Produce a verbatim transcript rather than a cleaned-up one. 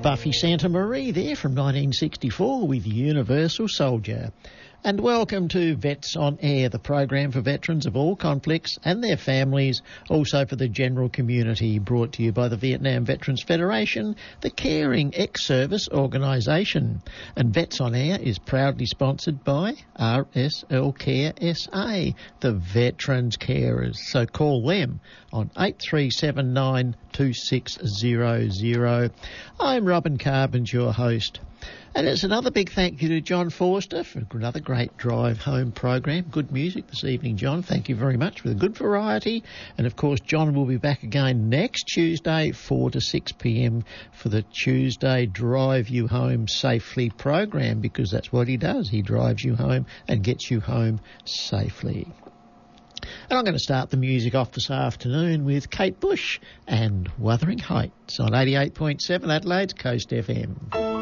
Buffy Santa Marie there from nineteen sixty-four with Universal Soldier. And welcome to Vets on Air, the program for veterans of all conflicts and their families, also for the general community, brought to you by the Vietnam Veterans Federation, the Caring Ex-Service Organisation. And Vets on Air is proudly sponsored by R S L Care S A, the Veterans Carers. So call them on eight three seven nine two six zero zero. I'm Robin Carbons, your host. And it's another big thank you to John Forster for another great drive home program. Good music this evening, John. Thank you very much for the good variety. And, of course, John will be back again next Tuesday, four to six p.m. for the Tuesday Drive You Home Safely program, because that's what he does. He drives you home and gets you home safely. And I'm going to start the music off this afternoon with Kate Bush and Wuthering Heights on eighty-eight point seven Adelaide's Coast F M.